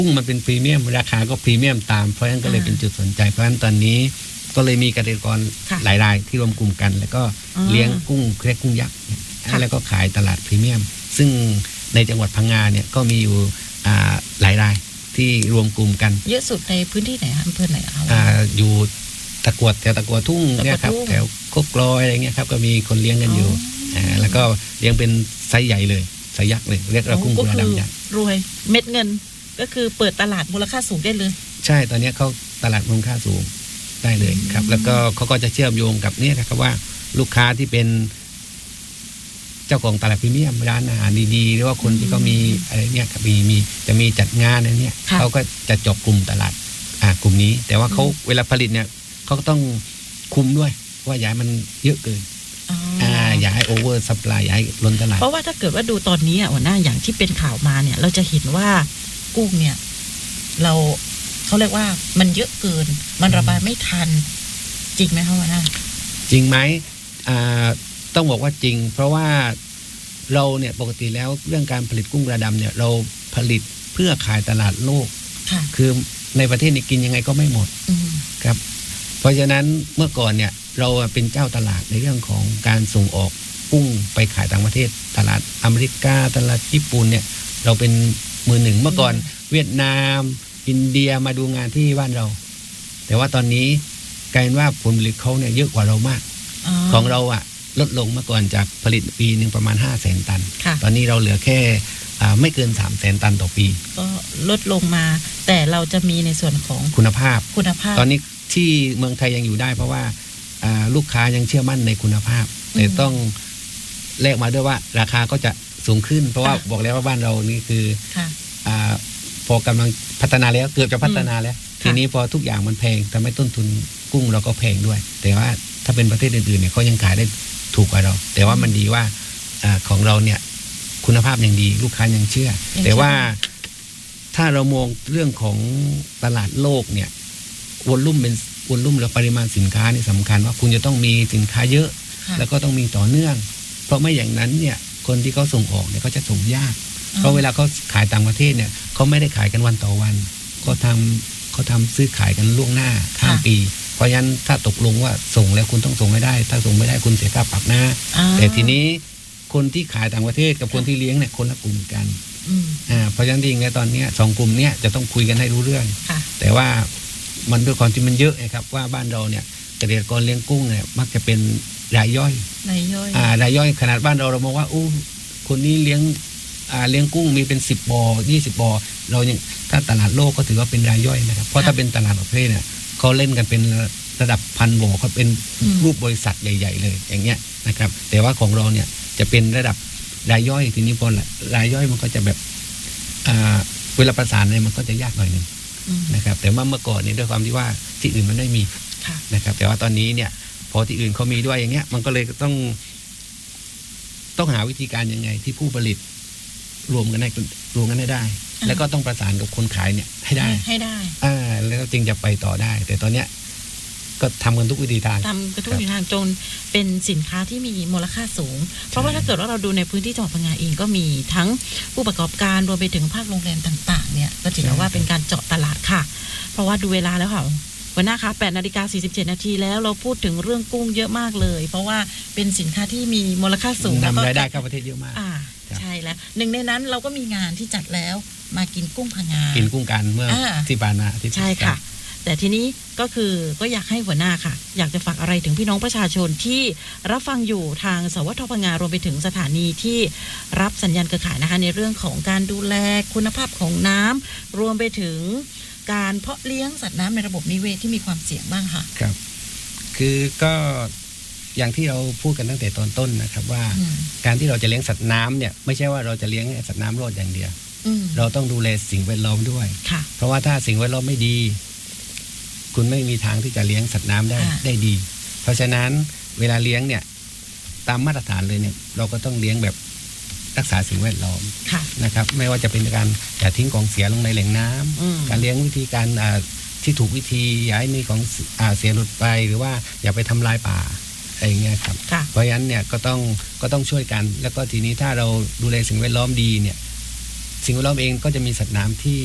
กุ้งมันเป็นพรีเมียมราคาก็พรีเมียมตามเพราะฉะนั้นก็เลยเป็นจุดสนใจเพราะฉะนั้นตอนนี้ก็เลยมีเกษตรกรหลายรายที่รวมกลุ่มกัน แล้วก็เลี้ยงกุ้งเรียกกุ้งยักษ์แล้วก็ขายตลาดพรีเมียมซึ่งในจังหวัดพังงาเนี่ยก็มีอยู่หลายรายที่รวมกลุ่มกันเยอะสุดในพื้นที่ไหนอำเภอไหนคะอยู่ตะกวดแถวตะกัวทุ่งเนี่ยครับแถวโคกลอยอะไรเงี้ยครับก็มีคนเลี้ยงกันอยู่แล้วก็เลี้ยงเป็นไซส์ใหญ่เลยไซส์ยักษ์เลยเรียกว่ากุ้งกุลาดำยักษ์รวยเม็ดเงินก็คือเปิดตลาดมูลค่าสูงได้เลยใช่ตอนนี้เขาตลาดมูลค่าสูงได้เลยครับแล้วก็เขาก็จะเชื่อมโยงกับเนี่ยนะครับว่าลูกค้าที่เป็นเจ้าของตลาดพรีเมียมร้านอาหารดีๆหรือว่าคนที่เขามีอะไรเนี่ยครับมีจะมีจัดงานอะไรเนี่ยเขาก็จะเจาะกลุ่มตลาดกลุ่มนี้แต่ว่าเขาเวลาผลิตเนี่ยเขาก็ต้องคุมด้วยว่าอย่าให้มันเยอะเกินอย่าให้โอเวอร์ซัพพลายอย่าให้ล้นตลาดเพราะว่าถ้าเกิดว่าดูตอนนี้หัวหน้าอย่างที่เป็นข่าวมาเนี่ยเราจะเห็นว่ากุ้งเนี่ยเขาเรียกว่ามันเยอะเกินมันระบายไม่ทันจริงไหมคะหัวหน้าจริงไหมต้องบอกว่าจริงเพราะว่าเราเนี่ยปกติแล้วเรื่องการผลิตกุ้งกระดำเนี่ยเราผลิตเพื่อขายตลาดโลกคือในประเทศนี้กินยังไงก็ไม่หมดครับเพราะฉะนั้นเมื่อก่อนเนี่ยเราเป็นเจ้าตลาดในเรื่องของการส่งออกกุ้งไปขายต่างประเทศตลาดอเมริกาตลาดญี่ปุ่นเนี่ยเราเป็นมือหนึ่งเมื่อก่อนเวียดนามอินเดียมาดูงานที่บ้านเราแต่ว่าตอนนี้กลายเป็นว่าผลผลิตเขาเนี่ยเยอะกว่าเรามากของเราลดลงเมื่อก่อนจากผลิตปีหนึ่งประมาณ 500,000 ตันตอนนี้เราเหลือแค่ไม่เกิน 300,000 ตันต่อปีก็ลดลงมาแต่เราจะมีในส่วนของคุณภาพตอนนี้ที่เมืองไทยยังอยู่ได้เพราะว่าลูกค้ายังเชื่อมั่นในคุณภาพแต่ต้องแลกมาด้วยว่าราคาก็จะสูงขึ้นเพราะว่าบอกแล้วว่าบ้านเรานี่คือพอกำลังพัฒนาแล้วเกือบจะพัฒนาแล้วทีนี้พอทุกอย่างมันแพงทำให้ต้นทุนกุ้งเราก็แพงด้วยแต่ว่าถ้าเป็นประเทศอื่นๆเนี่ยเขายังขายได้ถูกกว่าเราแต่ว่ามันดีว่าของเราเนี่ยคุณภาพยังดีลูกค้ายังเชื่อแต่ว่าถ้าเรามองเรื่องของตลาดโลกเนี่ยวอลลุ่มเป็นวอลลุ่มและปริมาณสินค้านี่สำคัญว่าคุณจะต้องมีสินค้าเยอะแล้วก็ต้องมีต่อเนื่องเพราะไม่อย่างนั้นเนี่ยคนที่เขาส่งออกเนี่ยเขาจะส่งยากเพราะเวลาเขาขายต่างประเทศเนี่ยเขาไม่ได้ขายกันวันต่อวันเขาทำซื้อขายกันล่วงหน้าข้ามปีเพราะฉะนั้นถ้าตกลงว่าส่งแล้วคุณต้องส่งให้ได้ถ้าส่งไม่ได้คุณเสียค่าปรับนะแต่ทีนี้คนที่ขายต่างประเทศกับคนที่เลี้ยงเนี่ยคนละกลุ่มกันเพราะฉะนั้นจริงๆแล้วตอนนี้2กลุ่มเนี้ยจะต้องคุยกันให้รู้เรื่องแต่ว่ามันด้วยความที่มันเยอะนะครับว่าบ้านเราเนี่ยเกษตรกรเลี้ยงกุ้งเนี่ยมักจะเป็นรายย่อยรายย่อยขนาดบ้านเรามองว่าคนนี้เลี้ยงกุ้งมีเป็น10 บ่อ20 บ่อเรายังถ้าตลาดโลกก็ถือว่าเป็นรายย่อยนะครับเพราะถ้าเป็นตลาดประเภทเนี่ยเขาเล่นกันเป็นระดับพันบ่อเขาเป็นรูปบริษัทใหญ่ๆเลยอย่างเงี้ยนะครับแต่ว่าของเราเนี่ยจะเป็นระดับรายย่อยทีนี้พอรายย่อยมันก็จะแบบเวลาประสานเนี่ยมันก็จะยากหน่อยนึงนะครับแต่ว่าเมื่อก่อนนี่ด้วยความที่ว่าที่อื่นมันไม่มีนะครับแต่ว่าตอนนี้เนี่ยพอที่อื่นเขามีด้วยอย่างเงี้ยมันก็เลยต้องหาวิธีการยังไงที่ผู้ผลิตรวมกันให้ได้แล้วก็ต้องประสานกับคนขายเนี่ยให้ได้แล้วจึงจะไปต่อได้แต่ตอนเนี้ยก็ทำกันทุกวิธีทางจนเป็นสินค้าที่มีมูลค่าสูงเพราะว่าถ้าเกิดว่าเราดูในพื้นที่จังหวัดพังงาเองก็มีทั้งผู้ประกอบการรวมไปถึงภาคโรงแรมต่างๆเนี่ยก็ถือว่าเป็นการเจาะตลาดค่ะเพราะว่าดูเวลาแล้วค่ะวันหน้าคะ8:47 นาทีแล้วเราพูดถึงเรื่องกุ้งเยอะมากเลยเพราะว่าเป็นสินค้าที่มีมูลค่าสูงแล้วก็รายได้เข้าประเทศเยอะมากใช่แล้วหนึ่งในนั้นเราก็มีงานที่จัดแล้วมากินกุ้งพังงากินกุ้งกันเมื่อที่ผ่านมาใช่ค่ะแต่ทีนี้ก็อยากให้หัวหน้าค่ะอยากจะฝากอะไรถึงพี่น้องประชาชนที่รับฟังอยู่ทางสวทพังงารวมไปถึงสถานีที่รับสัญญาณเครือข่ายนะคะในเรื่องของการดูแลคุณภาพของน้ำรวมไปถึงการเพาะเลี้ยงสัตว์น้ำในระบบนิเวศที่มีความเสี่ยงบ้างค่ะครับคือก็อย่างที่เราพูดกันตั้งแต่ตอนต้นนะครับว่าการที่เราจะเลี้ยงสัตว์น้ำเนี่ยไม่ใช่ว่าเราจะเลี้ยงสัตว์น้ำรอดอย่างเดียวเราต้องดูแลสิ่งแวดล้อมด้วยเพราะว่าถ้าสิ่งแวดล้อมไม่ดีคุณไม่มีทางที่จะเลี้ยงสัตว์น้ำได้ดีเพราะฉะนั้นเวลาเลี้ยงเนี่ยตามมาตรฐานเลยเนี่ยเราก็ต้องเลี้ยงแบบรักษาสิ่งแวดล้อมนะครับไม่ว่าจะเป็นการอย่าทิ้งของเสียลงในแหล่งน้ำการเลี้ยงวิธีการที่ถูกวิธีอย่าให้มีของเสียหลุดไปหรือว่าอย่าไปทำลายป่าอะไรอย่างเงี้ยครับเพราะฉะนั้นเนี่ยก็ต้องช่วยกันแล้วก็ทีนี้ถ้าเราดูแลสิ่งแวดล้อมดีเนี่ยสิ่งแวดล้อมเองก็จะมีสัตว์น้ำที่